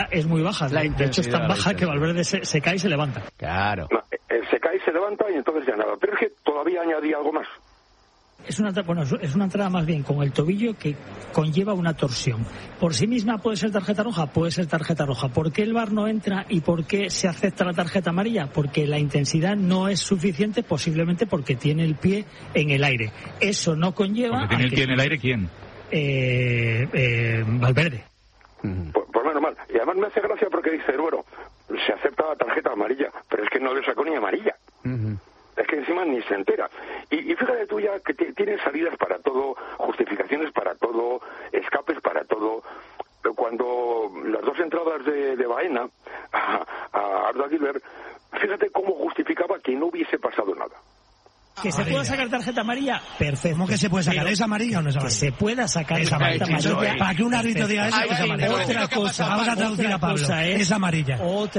Es muy baja, de hecho es tan baja que Valverde se cae y se levanta. Claro. No, se cae, se levanta y entonces ya nada. Pero es que todavía añadí algo más. Es una entrada más bien con el tobillo que conlleva una torsión. Por sí misma puede ser tarjeta roja, puede ser tarjeta roja. ¿Por qué el VAR no entra y por qué se acepta la tarjeta amarilla? Porque la intensidad no es suficiente, posiblemente porque tiene el pie en el aire. Eso no conlleva... ¿Porque tiene el pie en el aire quién? Valverde. Pues menos mal. Y además me hace gracia porque dice, bueno, se acepta la tarjeta amarilla, pero es que no le sacó ni amarilla. Es que encima ni se entera. Y fíjate tú ya que tienen salidas para todo, justificaciones para todo, escapes para todo. Cuando las dos entradas de Baena a Arda Güler, fíjate cómo justificaba que no hubiese pasado nada. Que se pueda sacar tarjeta amarilla, perfecto. ¿Cómo que se puede sacar? ¿Es amarilla o no es amarilla? Que se pueda sacar tarjeta amarilla. Para que un árbitro diga eso, es amarilla. Otra cosa, vamos a traducir a Pablo. Es amarilla.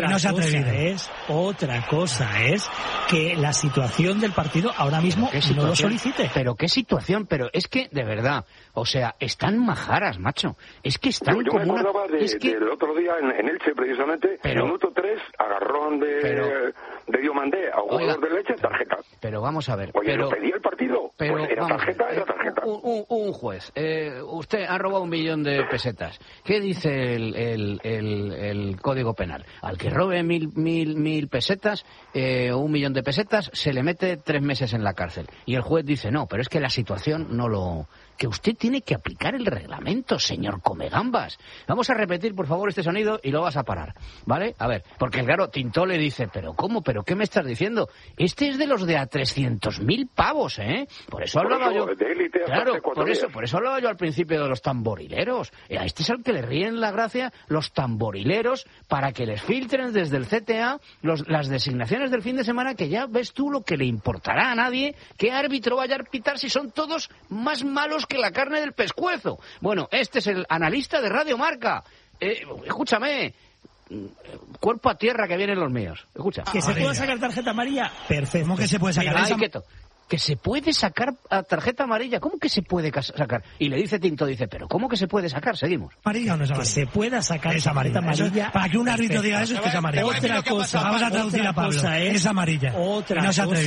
Otra cosa es que la situación del partido ahora mismo no lo solicite. Pero qué situación, pero es que, de verdad, o sea, están majaras, macho. Es que están yo como me acordaba del otro día en Elche, precisamente, minuto 3, agarrón de Diomandé a jugador de Leche, tarjeta. Pero vamos a ver. Oye, lo pedía el partido. Pero pues era tarjeta. Un juez. Usted ha robado 1 millón de pesetas. ¿Qué dice el Código Penal? Al que robe mil pesetas, 1 millón de pesetas, se le mete 3 meses en la cárcel. Y el juez dice, no, pero es que la situación no lo... Que usted tiene que aplicar el reglamento, señor Comegambas. Vamos a repetir, por favor, este sonido y lo vas a parar, ¿vale? A ver, porque claro, Tintó le dice, ¿pero cómo? ¿Pero qué me estás diciendo? Este es de los de a 300.000 pavos, ¿eh? Por eso hablaba yo... Claro, por eso hablaba yo al principio de los tamborileros. A este es al que le ríen la gracia los tamborileros para que les filtren desde el CTA las designaciones del fin de semana, que ya ves tú lo que le importará a nadie qué árbitro vaya a arbitrar si son todos más malos que la carne del pescuezo. Bueno, este es el analista de Radio Marca. Escúchame, cuerpo a tierra que vienen los míos. Escucha. Que se pueda sacar tarjeta amarilla, perfecto. ¿Cómo que se puede sacar? Que se puede sacar a tarjeta amarilla. ¿Cómo que se puede sacar? Y le dice Tinto, ¿pero cómo que se puede sacar? Seguimos. ¿Amarilla o no es amarilla? Que se pueda sacar esa amarilla. Para que un árbitro diga eso, es que es amarilla. Otra cosa, vamos a traducir a Pablo. Es amarilla. Otra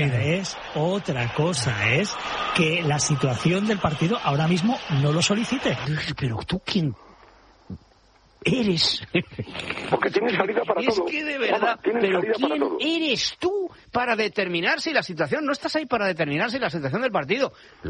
cosa es que la situación del partido ahora mismo no lo solicite. Pero tú, ¿quién eres? Porque tienes salida para todo. Es que de verdad, pero ¿quién eres tú para determinar si la situación? No estás ahí para determinar si la situación del partido.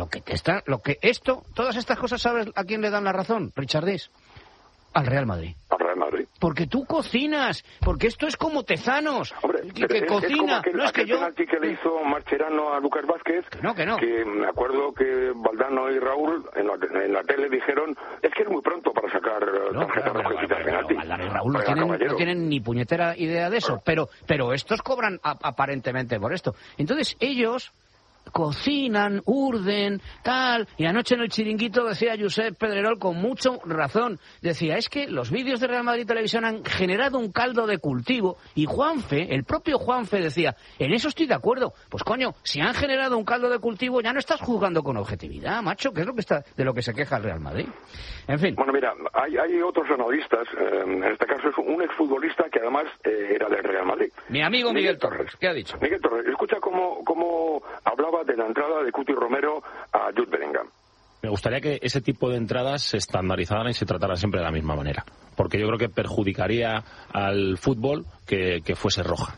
Todas estas cosas, ¿sabes a quién le dan la razón, Richardis? Al Real Madrid. Al Real Madrid. Porque tú cocinas, porque esto es como Tezanos. Hombre, que cocina. Es como aquel penalti que le hizo Mascherano a Lucas Vázquez. Que no. Que me acuerdo que Valdano y Raúl en la tele dijeron, es que es muy pronto para sacar tarjeta roja y quitar penalti. Valdano y Raúl no tienen ni puñetera idea de eso. Pero estos cobran aparentemente por esto. Entonces ellos cocinan, urden, tal, y anoche en el chiringuito decía Josep Pedrerol con mucha razón, decía, es que los vídeos de Real Madrid Televisión han generado un caldo de cultivo, y Juanfe, el propio Juanfe decía, en eso estoy de acuerdo, pues coño, si han generado un caldo de cultivo ya no estás juzgando con objetividad, macho, que es de lo que se queja el Real Madrid. En fin. Bueno, mira, hay otros analistas, en este caso es un exfutbolista que además era del Real Madrid. Mi amigo Miguel Torres, ¿qué ha dicho? Miguel Torres, escucha cómo hablaba de la entrada de Cuti Romero a Jude Bellingham. Me gustaría que ese tipo de entradas se estandarizaran y se trataran siempre de la misma manera, porque yo creo que perjudicaría al fútbol que fuese roja.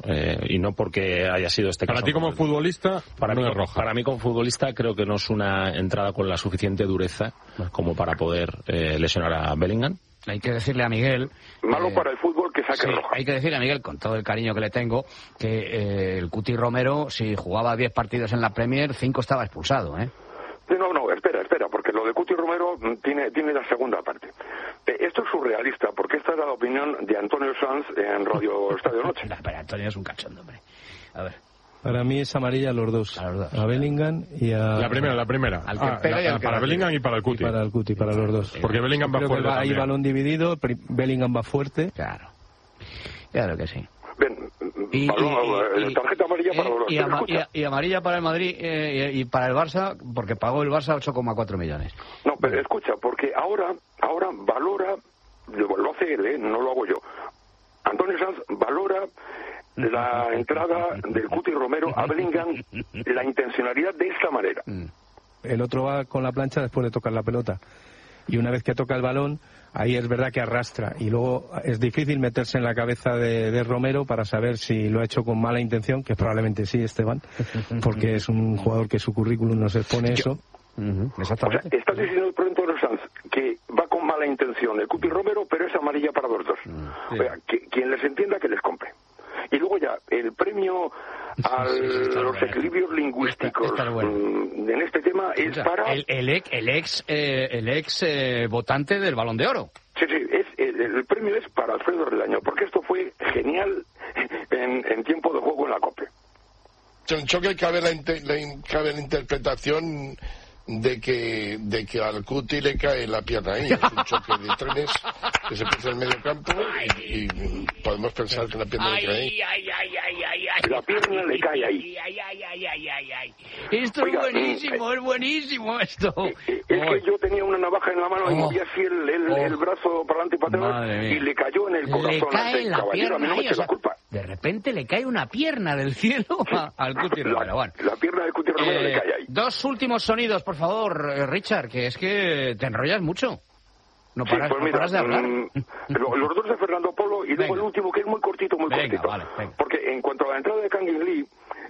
Y no porque haya sido este caso. Para ti como futbolista, no es roja. Para mí como futbolista creo que no es una entrada con la suficiente dureza como para poder lesionar a Bellingham. Hay que decirle a Miguel... Malo para el fútbol que saque roja. Hay que decirle a Miguel, con todo el cariño que le tengo, que el Cuti Romero, si jugaba 10 partidos en la Premier, 5 estaba expulsado, ¿eh? No, espera, porque lo de Cuti Romero tiene la segunda parte. Esto es surrealista, porque esta era la opinión de Antonio Sanz en Radio Estadio Noche. Pero Antonio es un cachondo, hombre. A ver. Para mí es amarilla a los dos. A Bellingham y a... La primera. Para Bellingham y para el Cuti. Para el Cuti, para los dos. Porque Bellingham va fuerte. Hay balón dividido, Bellingham va fuerte. Claro que sí. Bien, tarjeta amarilla para los dos. Y amarilla para el Madrid y para el Barça, porque pagó el Barça 8,4 millones. No, pero escucha, porque ahora valora lo hace él, no lo hago yo. Antonio Sanz valora la entrada del Cuti Romero a Bellingham, la intencionalidad de esta manera. El otro va con la plancha después de tocar la pelota. Y una vez que toca el balón, ahí es verdad que arrastra. Y luego es difícil meterse en la cabeza de Romero para saber si lo ha hecho con mala intención, que probablemente sí, Esteban, porque es un jugador que su currículum nos expone eso. Exactamente. O sea, estás diciendo por Antonio Sanz que va con mala intención el Cuti Romero, pero es amarilla para los dos. O sea, quien les entienda que les compre. Y luego ya, el premio a los equilibrios lingüísticos en este tema es para... El ex votante del Balón de Oro. Sí, el premio es para Alfredo Relaño, porque esto fue genial en tiempo de juego en la COPE. En choque cabe la interpretación de que al Cuti le cae la pierna ahí. Es un choque de trenes que se puso en el medio campo y podemos pensar que la pierna le cae ahí. La pierna le cae ahí. Esto es buenísimo esto. Es que yo tenía una navaja en la mano y movía así el brazo para adelante y para atrás y le cayó en el corazón. Le cae el la caballero, pierna a mí no me eche la culpa. De repente le cae una pierna del cielo al Cuti Romero. Bueno. La pierna del Cuti Romero le cae ahí. Dos últimos sonidos, por favor, Richard, que es que te enrollas mucho. No paras, pues mira, no paras de hablar. Los dos de Fernando Polo y luego el último, que es muy cortito. Venga. Porque en cuanto a la entrada de Kangin Lee,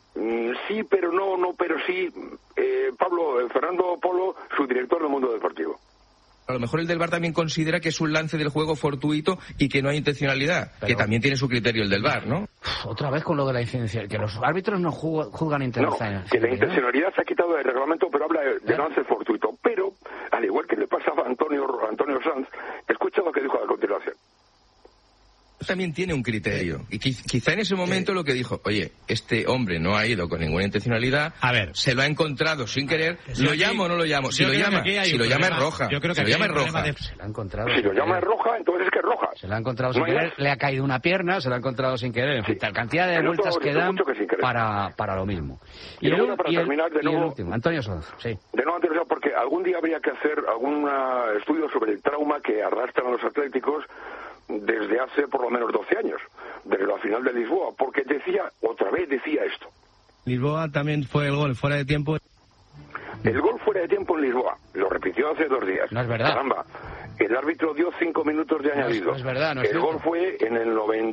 sí, pero no, pero sí, Fernando Polo, su director del Mundo Deportivo. A lo mejor el del VAR también considera que es un lance del juego fortuito y que no hay intencionalidad, que también tiene su criterio el del VAR, ¿no? Otra vez con lo de la intencionalidad, que los árbitros no juzgan intencionalidad. No, que la intencionalidad se ha quitado del reglamento, pero habla de lance fortuito. Pero, al igual que le pasaba a Antonio Sanz, escucha lo que dijo a continuación. También tiene un criterio. Y quizá en ese momento lo que dijo, oye, este hombre no ha ido con ninguna intencionalidad, se lo ha encontrado sin querer, ¿lo llamo o no lo llamo? Si lo llama es roja. Yo creo que si lo llama es roja. Se lo ha encontrado. Si lo llama es roja, entonces es que es roja. Se lo ha encontrado sin querer, le ha caído una pierna, se lo ha encontrado sin querer. En fin, la cantidad de vueltas que dan para lo mismo. Y luego, para terminar, de nuevo, Antonio Sanz, sí. De nuevo, Antonio, porque algún día habría que hacer algún estudio sobre el trauma que arrastran los atléticos desde hace por lo menos 12 años, desde la final de Lisboa, porque otra vez decía esto. Lisboa también fue el gol fuera de tiempo. El gol fuera de tiempo en Lisboa, lo repitió hace 2 días. No es verdad. Caramba, el árbitro dio 5 minutos de añadido. No es verdad, no es el gol fue en el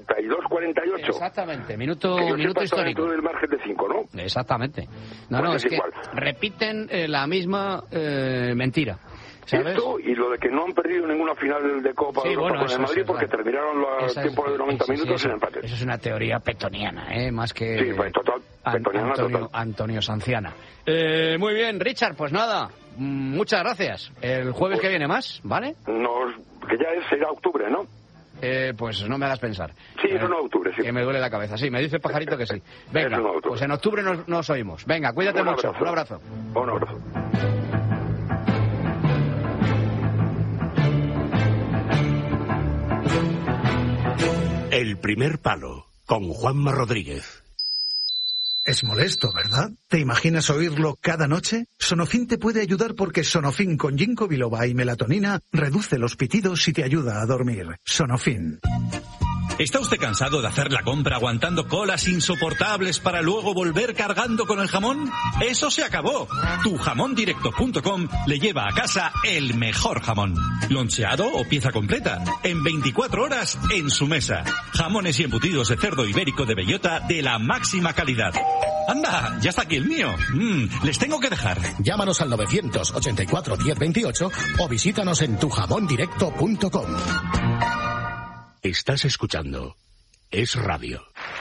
92-48. Exactamente, minuto histórico. Dentro del margen de 5, ¿no? Exactamente. No, es que repiten la misma mentira. ¿Sabes? Esto y lo de que no han perdido ninguna final de Copa de Europa con el Madrid porque terminaron los tiempos de 90 minutos en empate. Eso es una teoría petoniana, más que... Sí, pues, total. Antonio Sanciana. Muy bien, Richard, pues nada, muchas gracias. El jueves que viene más, ¿vale? Que ya será octubre, ¿no? Pues no me hagas pensar. Sí, es 1 de octubre, sí. Que me duele la cabeza, sí, me dice el pajarito que sí. Venga, pues en octubre nos oímos. Venga, cuídate mucho. Un abrazo. Un abrazo. El primer palo, con Juanma Rodríguez. Es molesto, ¿verdad? ¿Te imaginas oírlo cada noche? Sonofin te puede ayudar porque Sonofin con ginkgo biloba y melatonina reduce los pitidos y te ayuda a dormir. Sonofin. ¿Está usted cansado de hacer la compra aguantando colas insoportables para luego volver cargando con el jamón? ¡Eso se acabó! Tujamondirecto.com le lleva a casa el mejor jamón. Loncheado o pieza completa. En 24 horas en su mesa. Jamones y embutidos de cerdo ibérico de bellota de la máxima calidad. ¡Anda! ¡Ya está aquí el mío! Les tengo que dejar. Llámanos al 984 1028 o visítanos en tujamondirecto.com. Estás escuchando Es Radio.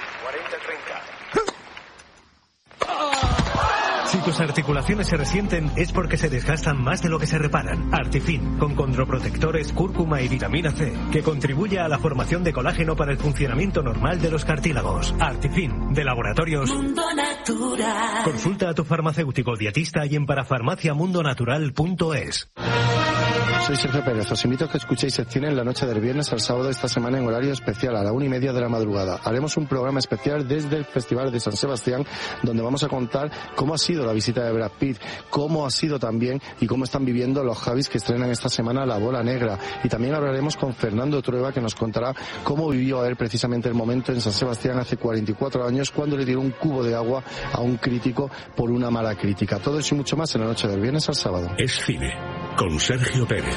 40-30. Si tus articulaciones se resienten es porque se desgastan más de lo que se reparan. Artifin, con condroprotectores, cúrcuma y vitamina C, que contribuye a la formación de colágeno para el funcionamiento normal de los cartílagos. Artifin, de Laboratorios Mundo Natural. Consulta a tu farmacéutico dietista y en parafarmaciamundonatural.es. Soy Sergio Pérez. Os invito a que escuchéis Secciones la noche del viernes al sábado esta semana en horario especial a la 1:30 de la madrugada. Haremos un programa especial desde el Festival de San Sebastián, donde vamos a contar cómo ha sido la visita de Brad Pitt, cómo ha sido también y cómo están viviendo los Javis que estrenan esta semana La Bola Negra. Y también hablaremos con Fernando Trueba, que nos contará cómo vivió a él precisamente el momento en San Sebastián hace 44 años cuando le tiró un cubo de agua a un crítico por una mala crítica. Todo eso y mucho más en la noche del viernes al sábado. Es cine, con Sergio Pérez.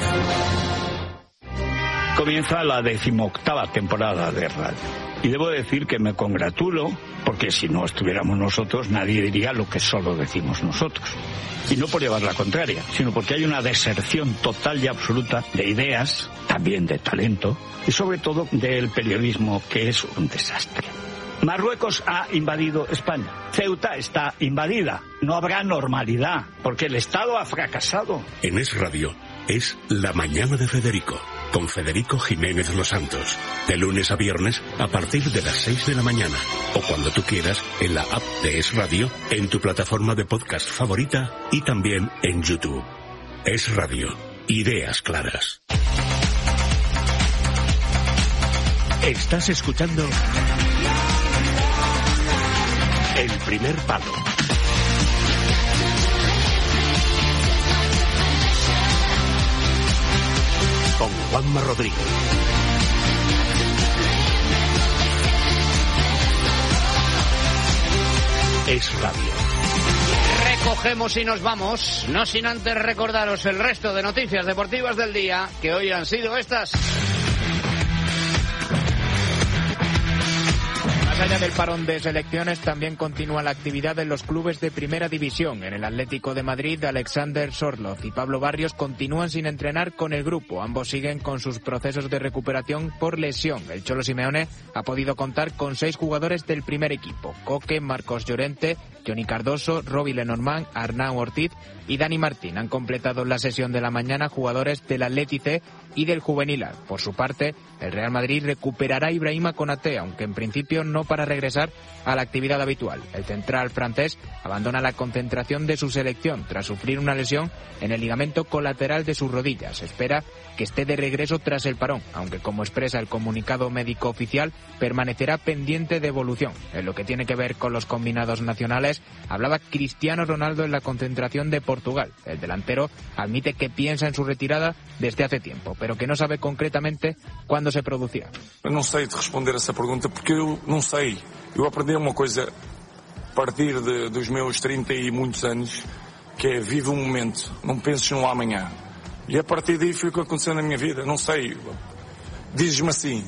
Comienza la 18ª temporada de radio. Y debo decir que me congratulo, porque si no estuviéramos nosotros, nadie diría lo que solo decimos nosotros. Y no por llevar la contraria, sino porque hay una deserción total y absoluta de ideas, también de talento, y sobre todo del periodismo, que es un desastre. Marruecos ha invadido España. Ceuta está invadida. No habrá normalidad, porque el Estado ha fracasado. En Es Radio es La Mañana de Federico, con Federico Jiménez Los Santos. De lunes a viernes a partir de las 6 de la mañana. O cuando tú quieras en la app de Es Radio, en tu plataforma de podcast favorita y también en YouTube. Es Radio. Ideas claras. Estás escuchando El Primer Palo. Con Juanma Rodríguez. Es Radio. Recogemos y nos vamos, no sin antes recordaros el resto de noticias deportivas del día, que hoy han sido estas. Más allá del parón de selecciones, también continúa la actividad en los clubes de primera división. En el Atlético de Madrid, Alexander Sorloth y Pablo Barrios continúan sin entrenar con el grupo. Ambos siguen con sus procesos de recuperación por lesión. El Cholo Simeone ha podido contar con 6 jugadores del primer equipo: Coque, Marcos Llorente, Johnny Cardoso, Robbie Lenormand, Arnau Ortiz y Dani Martín. Han completado la sesión de la mañana jugadores del Athletic C y del Juvenil A. Por su parte, el Real Madrid recuperará a Ibrahima Konaté, aunque en principio no para regresar a la actividad habitual. El central francés abandona la concentración de su selección tras sufrir una lesión en el ligamento colateral de sus rodillas. Se espera que esté de regreso tras el parón, aunque como expresa el comunicado médico oficial, permanecerá pendiente de evolución. En lo que tiene que ver con los combinados nacionales, hablaba Cristiano Ronaldo en la concentración de Portugal. El delantero admite que piensa en su retirada desde hace tiempo, pero que no sabe concretamente cuándo se producirá. Eu não sei de responder essa pergunta porque eu não sei. Eu aprendi uma coisa a partir dos meus 30 e muitos anos, que é vive um momento, não penses no amanhã. E a partir daí foi o que aconteceu na minha vida. Não sei. Dizes-me assim,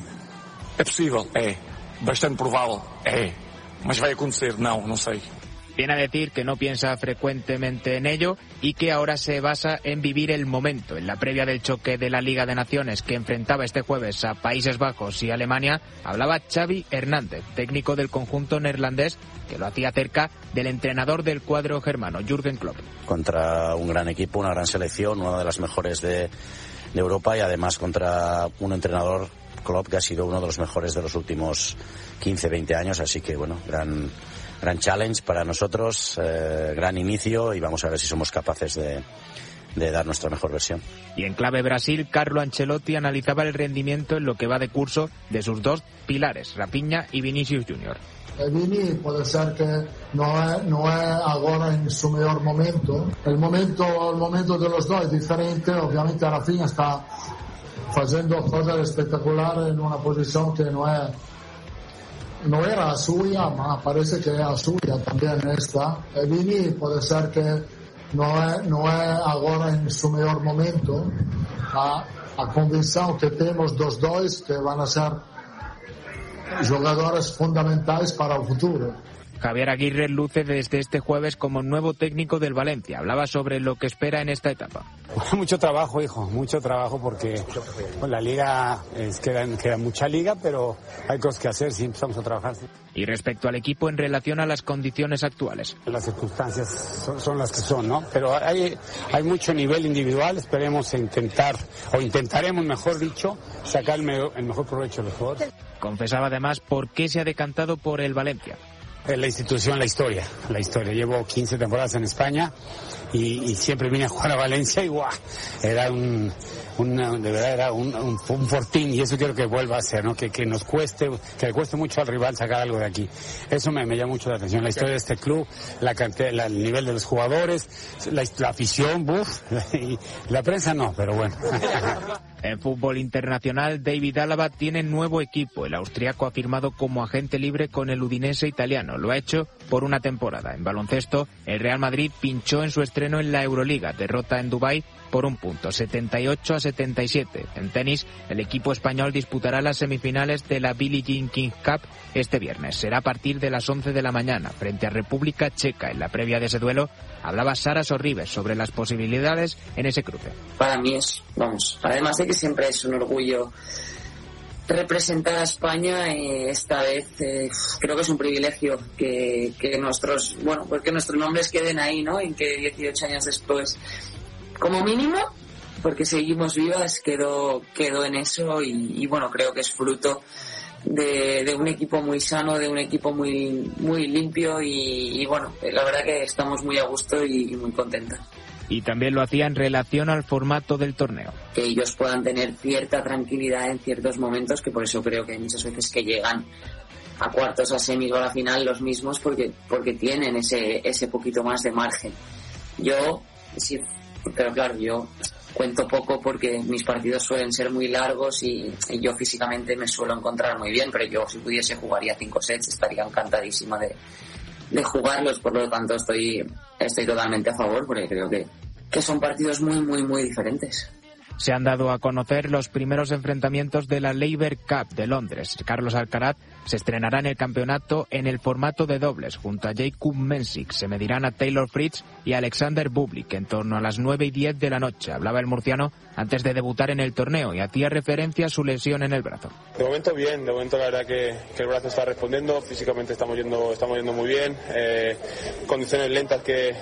é possível? É. Bastante provável? É. Mas vai acontecer? Não sei. Viene a decir que no piensa frecuentemente en ello y que ahora se basa en vivir el momento. En la previa del choque de la Liga de Naciones que enfrentaba este jueves a Países Bajos y Alemania, hablaba Xavi Hernández, técnico del conjunto neerlandés, que lo hacía cerca del entrenador del cuadro germano, Jürgen Klopp. Contra un gran equipo, una gran selección, una de las mejores de Europa y además contra un entrenador, Klopp, que ha sido uno de los mejores de los últimos 15-20 años, así que bueno, gran challenge para nosotros, gran inicio y vamos a ver si somos capaces de dar nuestra mejor versión. Y en clave Brasil, Carlo Ancelotti analizaba el rendimiento en lo que va de curso de sus 2 pilares, Rafinha y Vinicius Junior. Vini può essere che non è ancora in suo miglior momento. Il momento dello due è differente, ovviamente Rafinha sta facendo cose spettacolari in una posizione che no era la suya, ma parece que era suya también esta. Vini puede ser que no es ahora en su mejor momento. A convicción que tenemos dos que van a ser jugadores fundamentales para el futuro. Javier Aguirre luce desde este jueves como nuevo técnico del Valencia. Hablaba sobre lo que espera en esta etapa. Mucho trabajo, hijo, mucho trabajo porque la liga, queda mucha liga, pero hay cosas que hacer si empezamos a trabajar. ¿Sí? Y respecto al equipo en relación a las condiciones actuales. Las circunstancias son las que son, ¿no? Pero hay mucho nivel individual, intentaremos, mejor dicho, sacar el mejor provecho de los jugadores. Confesaba además por qué se ha decantado por el Valencia. La institución, la historia. Llevo 15 temporadas en España y siempre vine a jugar a Valencia y ¡guau! Era de verdad era un fortín, y eso quiero que vuelva a ser, ¿no? Que nos cueste, que le cueste mucho al rival sacar algo de aquí. Eso me llama mucho la atención, la historia de este club, la cantidad, el nivel de los jugadores, la afición, y la prensa no, pero bueno. En fútbol internacional, David Alaba tiene nuevo equipo. El austriaco ha firmado como agente libre con el Udinese italiano. Lo ha hecho por una temporada. En baloncesto, el Real Madrid pinchó en su estreno en la Euroliga. Derrota en Dubái por un punto, 78-77. En tenis, el equipo español disputará las semifinales de la Billie Jean King Cup este viernes. Será a partir de las 11 de la mañana, frente a República Checa. En la previa de ese duelo, hablaba Sara Sorribes sobre las posibilidades en ese cruce. Para mí es, además de que siempre es un orgullo representar a España, esta vez creo que es un privilegio que nuestros nombres queden ahí, ¿no? En que 18 años después, como mínimo, porque seguimos vivas, quedó en eso y bueno, creo que es fruto de un equipo muy sano, de un equipo muy limpio y bueno, la verdad que estamos muy a gusto y muy contentos. Y también lo hacía en relación al formato del torneo. Que ellos puedan tener cierta tranquilidad en ciertos momentos, que por eso creo que hay muchas veces que llegan a cuartos, a semis o a la final los mismos porque tienen ese poquito más de margen. Yo, sí, pero claro, yo cuento poco porque mis partidos suelen ser muy largos y yo físicamente me suelo encontrar muy bien, pero yo si pudiese jugaría 5 sets, estaría encantadísima de jugarlos, por lo tanto estoy totalmente a favor porque creo que son partidos muy diferentes. Se han dado a conocer los primeros enfrentamientos de la Laver Cup de Londres. Carlos Alcaraz se estrenará en el campeonato en el formato de dobles junto a Jakub Mensik. Se medirán a Taylor Fritz y Alexander Bublik en torno a las 9:10 de la noche. Hablaba el murciano antes de debutar en el torneo y hacía referencia a su lesión en el brazo. De momento bien, de momento la verdad que el brazo está respondiendo, físicamente estamos yendo muy bien, condiciones lentas que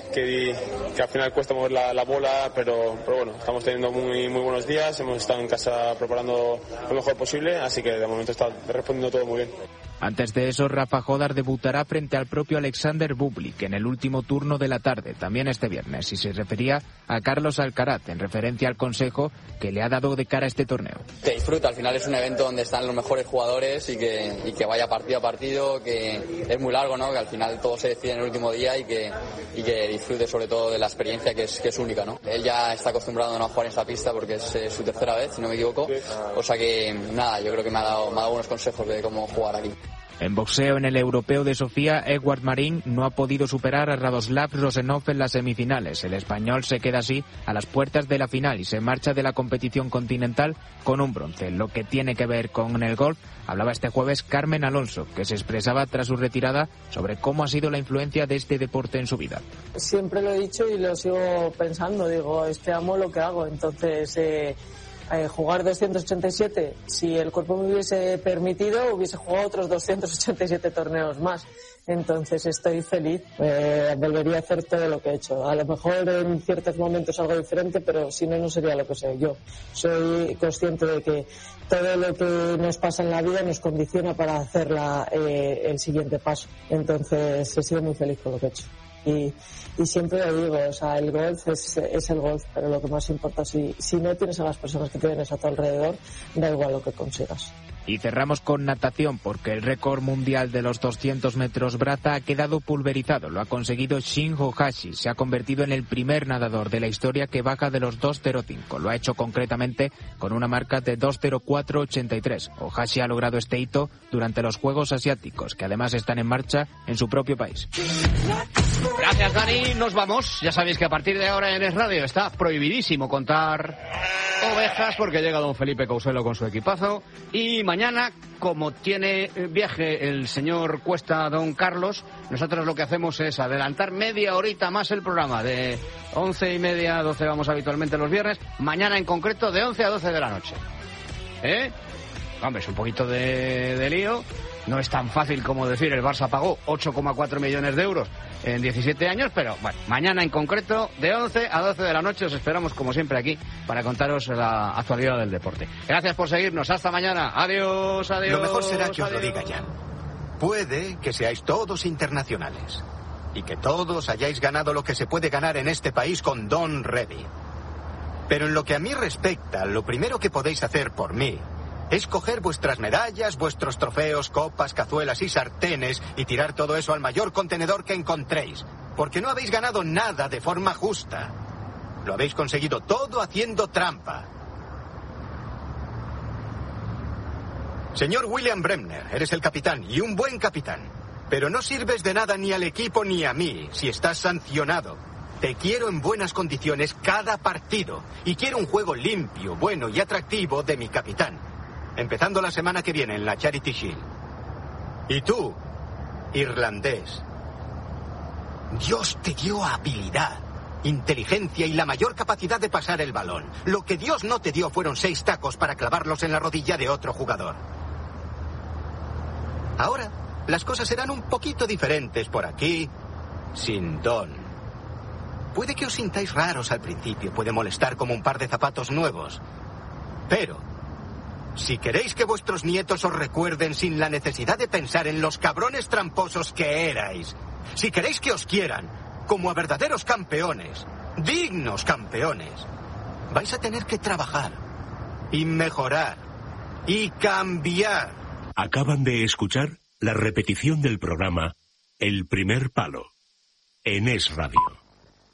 al final cuesta mover la bola, pero bueno, estamos teniendo muy buenos días, hemos estado en casa preparando lo mejor posible, así que de momento está respondiendo todo muy bien. Antes de eso, Rafa Jodar debutará frente al propio Alexander Bublik en el último turno de la tarde, también este viernes, y se refería a Carlos Alcaraz en referencia al consejo que le ha dado de cara a este torneo. Que disfruta, al final es un evento donde están los mejores jugadores y que vaya partido a partido, que es muy largo, ¿no? Que al final todo se decide en el último día y que disfrute sobre todo de la experiencia que es única, ¿no? Él ya está acostumbrado a no jugar en esta pista porque es su tercera vez, si no me equivoco, o sea que nada, yo creo que me ha dado buenos consejos de cómo jugar aquí. En boxeo, en el europeo de Sofía, Edward Marín no ha podido superar a Radoslav Rosenov en las semifinales. El español se queda así a las puertas de la final y se marcha de la competición continental con un bronce. Lo que tiene que ver con el golf, hablaba este jueves Carmen Alonso, que se expresaba tras su retirada sobre cómo ha sido la influencia de este deporte en su vida. Siempre lo he dicho y lo sigo pensando, digo, es que amo lo que hago, entonces... jugar 287, si el cuerpo me hubiese permitido, hubiese jugado otros 287 torneos más. Entonces estoy feliz, volvería a hacer todo lo que he hecho. A lo mejor en ciertos momentos algo diferente, pero si no, no sería lo que soy yo. Soy consciente de que todo lo que nos pasa en la vida nos condiciona para hacer el siguiente paso. Entonces he sido muy feliz con lo que he hecho. Y siempre lo digo, o sea, el golf es el golf, pero lo que más importa, si no tienes a las personas que tienes a tu alrededor, da igual lo que consigas. Y cerramos con natación, porque el récord mundial de los 200 metros braza ha quedado pulverizado. Lo ha conseguido Shin Ohashi. Se ha convertido en el primer nadador de la historia que baja de los 2.05. Lo ha hecho concretamente con una marca de 2.04.83. Ohashi ha logrado este hito durante los Juegos Asiáticos, que además están en marcha en su propio país. Gracias, Dani. Nos vamos. Ya sabéis que a partir de ahora en Es Radio está prohibidísimo contar ovejas porque llega don Felipe Couselo con su equipazo. Y mañana, como tiene viaje el señor Cuesta don Carlos, nosotros lo que hacemos es adelantar media horita más el programa. De 11:30 a 12 vamos habitualmente los viernes. Mañana en concreto de 11 a 12 de la noche. Hombre, es un poquito de lío. No es tan fácil como decir el Barça pagó 8,4 millones de euros en 17 años, pero bueno, mañana en concreto de 11 a 12 de la noche os esperamos como siempre aquí para contaros la actualidad del deporte. Gracias por seguirnos, hasta mañana, adiós. Lo mejor será que os lo diga ya. Puede que seáis todos internacionales y que todos hayáis ganado lo que se puede ganar en este país con Don Revie. Pero en lo que a mí respecta, lo primero que podéis hacer por mí es coger vuestras medallas, vuestros trofeos, copas, cazuelas y sartenes y tirar todo eso al mayor contenedor que encontréis. Porque no habéis ganado nada de forma justa. Lo habéis conseguido todo haciendo trampa. Señor William Bremner, eres el capitán y un buen capitán. Pero no sirves de nada ni al equipo ni a mí si estás sancionado. Te quiero en buenas condiciones cada partido. Y quiero un juego limpio, bueno y atractivo de mi capitán. Empezando la semana que viene en la Charity Shield. Y tú, irlandés, Dios te dio habilidad, inteligencia y la mayor capacidad de pasar el balón. Lo que Dios no te dio fueron 6 tacos para clavarlos en la rodilla de otro jugador. Ahora, las cosas serán un poquito diferentes por aquí, sin Don. Puede que os sintáis raros al principio, puede molestar como un par de zapatos nuevos. Pero, si queréis que vuestros nietos os recuerden sin la necesidad de pensar en los cabrones tramposos que erais, si queréis que os quieran como a verdaderos campeones, dignos campeones, vais a tener que trabajar y mejorar y cambiar. Acaban de escuchar la repetición del programa El Primer Palo en Es Radio.